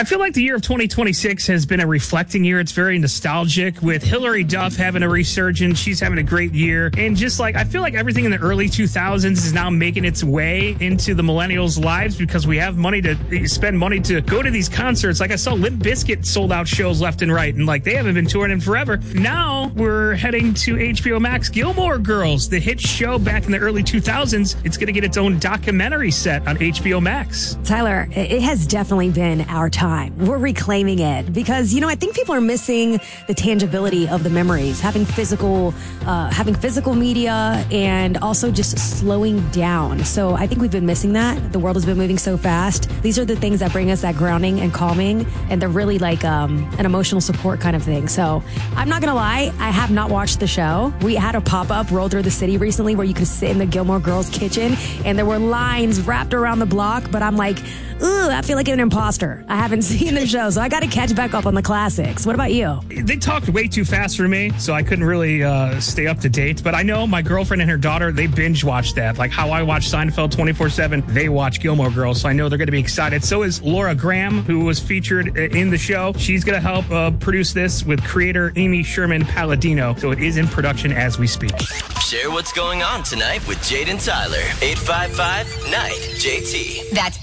I feel like the year of 2026 has been a reflecting year. It's very nostalgic with Hillary Duff having a resurgence. She's having a great year. And just like, I feel like everything in the early 2000s is now making its way into the millennials' lives because we have money to spend money to go to these concerts. Like I saw Limp Bizkit sold out shows left and right. And like they haven't been touring in forever. Now we're heading to HBO Max. Gilmore Girls, the hit show back in the early 2000s. It's going to get its own documentary set on HBO Max. Tyler, it has definitely been our time. We're reclaiming it because, I think people are missing the tangibility of the memories, having physical media and also just slowing down. So I think we've been missing that. The world has been moving so fast. These are the things that bring us that grounding and calming, and they're really like an emotional support kind of thing. So I'm not going to lie, I have not watched the show. We had a pop-up roll through the city recently where you could sit in the Gilmore Girls kitchen and there were lines wrapped around the block, but I'm like, I feel like an imposter. I haven't seen the show, so I got to catch back up on the classics. What about you? They talked way too fast for me, so I couldn't really stay up to date. But I know my girlfriend and her daughter, they binge watch that. Like how I watch Seinfeld 24/7, they watch Gilmore Girls, so I know they're going to be excited. So is Laura Graham, who was featured in the show. She's going to help produce this with creator Amy Sherman Palladino, so it is in production as we speak. Share what's going on tonight with Jade and Tyler. 855-NIGHT-JT. That's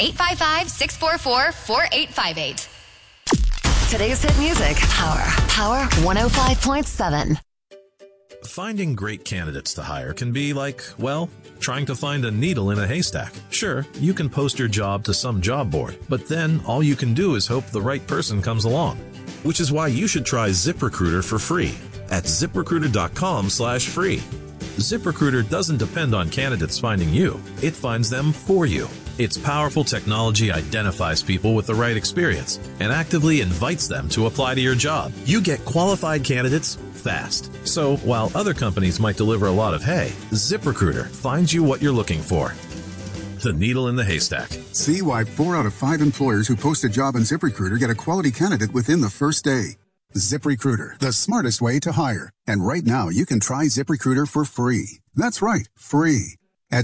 855-644-4858. Today's hit music. Power 105.7. Finding great candidates to hire can be like, well, trying to find a needle in a haystack. Sure, you can post your job to some job board, but then all you can do is hope the right person comes along. Which is why you should try ZipRecruiter for free at ZipRecruiter.com/free. ZipRecruiter doesn't depend on candidates finding you. It finds them for you. Its powerful technology identifies people with the right experience and actively invites them to apply to your job. You get qualified candidates fast. So while other companies might deliver a lot of hay, ZipRecruiter finds you what you're looking for. The needle in the haystack. See why 4 out of 5 employers who post a job on ZipRecruiter get a quality candidate within the first day. ZipRecruiter, the smartest way to hire. And right now, you can try ZipRecruiter for free. That's right, free. At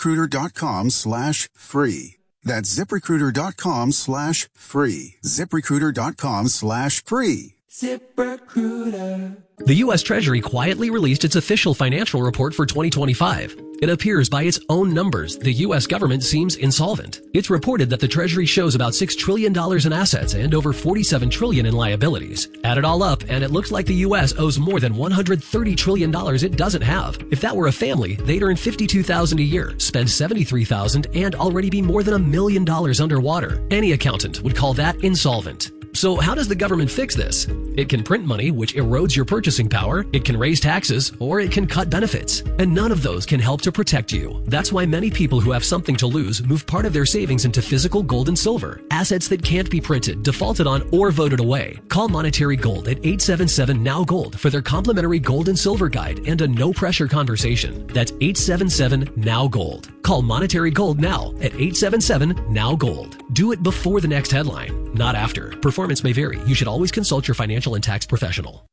ZipRecruiter.com/free. That's ZipRecruiter.com/free. ZipRecruiter.com/free. ZipRecruiter. The U.S. Treasury quietly released its official financial report for 2025. It appears by its own numbers, the U.S. government seems insolvent. It's reported that the Treasury shows about $6 trillion in assets and over $47 trillion in liabilities. Add it all up, and it looks like the U.S. owes more than $130 trillion it doesn't have. If that were a family, they'd earn $52,000 a year, spend $73,000, and already be more than $1 million underwater. Any accountant would call that insolvent. So how does the government fix this? It can print money, which erodes your purchasing power, it can raise taxes, or it can cut benefits. And none of those can help to protect you. That's why many people who have something to lose move part of their savings into physical gold and silver, assets that can't be printed, defaulted on, or voted away. Call Monetary Gold at 877-NOW-GOLD for their complimentary gold and silver guide and a no-pressure conversation. That's 877-NOW-GOLD. Call Monetary Gold now at 877-NOW-GOLD. Do it before the next headline, not after. Performance may vary. You should always consult your financial and tax professional.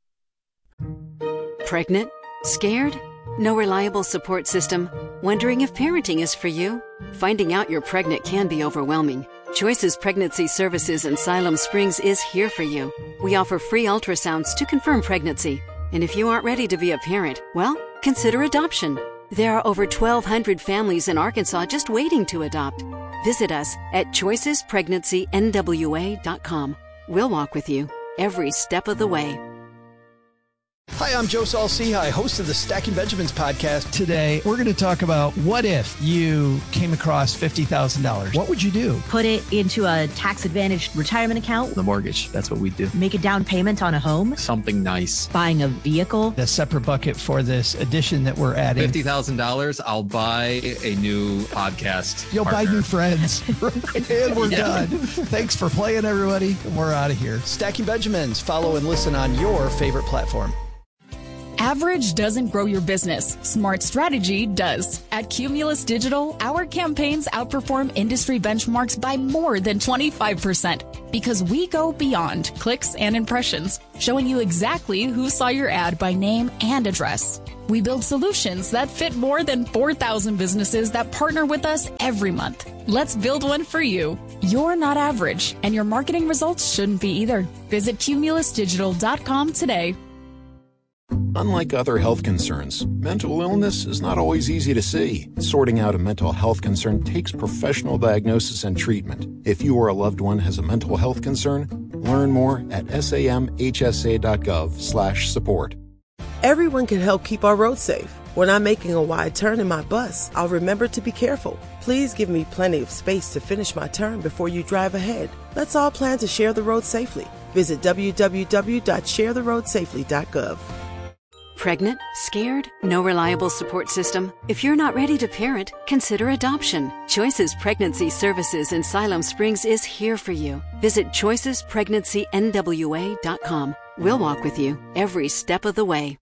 Pregnant? Scared? No reliable support system? Wondering if parenting is for you? Finding out you're pregnant can be overwhelming. Choices Pregnancy Services in Siloam Springs is here for you. We offer free ultrasounds to confirm pregnancy. And if you aren't ready to be a parent, well, consider adoption. There are over 1,200 families in Arkansas just waiting to adopt. Visit us at choicespregnancy.nwa.com. We'll walk with you every step of the way. Hi, I'm Joe Saul-Sehy, host of the Stacking Benjamins podcast. Today, we're going to talk about what if you came across $50,000. What would you do? Put it into a tax-advantaged retirement account. The mortgage, that's what we do. Make a down payment on a home. Something nice. Buying a vehicle. A separate bucket for this addition that we're adding. $50,000, I'll buy a new podcast You'll partner. buy new friends. And we're done. Thanks for playing, everybody. And we're out of here. Stacking Benjamins. Follow and listen on your favorite platform. Average doesn't grow your business. Smart strategy does. At Cumulus Digital, our campaigns outperform industry benchmarks by more than 25% because we go beyond clicks and impressions, showing you exactly who saw your ad by name and address. We build solutions that fit more than 4,000 businesses that partner with us every month. Let's build one for you. You're not average, and your marketing results shouldn't be either. Visit cumulusdigital.com today. Unlike other health concerns, mental illness is not always easy to see. Sorting out a mental health concern takes professional diagnosis and treatment. If you or a loved one has a mental health concern, learn more at samhsa.gov/support. Everyone can help keep our roads safe. When I'm making a wide turn in my bus, I'll remember to be careful. Please give me plenty of space to finish my turn before you drive ahead. Let's all plan to share the road safely. Visit www.sharetheroadsafely.gov. Pregnant? Scared? No reliable support system? If you're not ready to parent, consider adoption. Choices Pregnancy Services in Siloam Springs is here for you. Visit choicespregnancy.nwa.com. We'll walk with you every step of the way.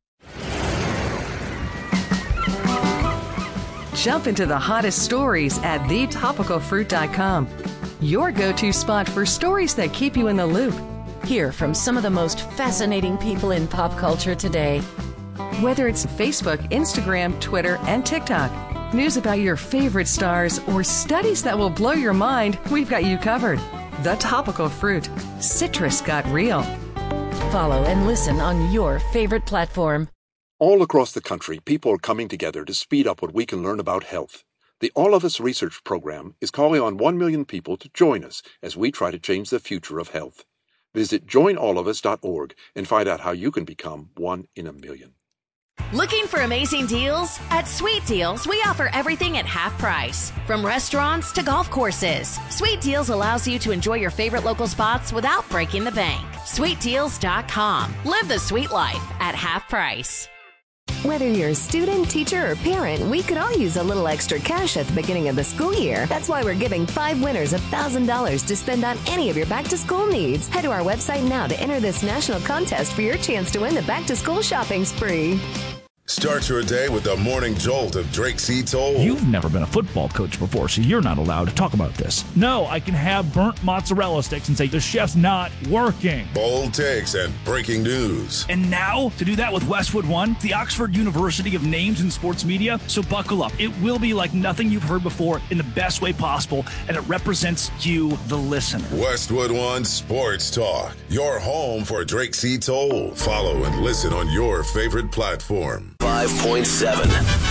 Jump into the hottest stories at thetopicalfruit.com. Your go-to spot for stories that keep you in the loop. Hear from some of the most fascinating people in pop culture today. Whether it's Facebook, Instagram, Twitter, and TikTok, news about your favorite stars, or studies that will blow your mind, we've got you covered. The Topical Fruit. Citrus got real. Follow and listen on your favorite platform. All across the country, people are coming together to speed up what we can learn about health. The All of Us Research Program is calling on 1 million people to join us as we try to change the future of health. Visit joinallofus.org and find out how you can become 1 in a million. Looking for amazing deals? At Sweet Deals, we offer everything at half price. From restaurants to golf courses, Sweet Deals allows you to enjoy your favorite local spots without breaking the bank. SweetDeals.com. Live the sweet life at half price. Whether you're a student, teacher, or parent, we could all use a little extra cash at the beginning of the school year. That's why we're giving 5 winners $1,000 to spend on any of your back-to-school needs. Head to our website now to enter this national contest for your chance to win the back-to-school shopping spree. Start your day with the morning jolt of Drake C. Toll. You've never been a football coach before, so you're not allowed to talk about this. No, I can have burnt mozzarella sticks and say the chef's not working. Bold takes and breaking news. And now, to do that with Westwood One, the Oxford University of names in sports media. So buckle up. It will be like nothing you've heard before in the best way possible, and it represents you, the listener. Westwood One Sports Talk, your home for Drake C. Toll. Follow and listen on your favorite platform. 5.7.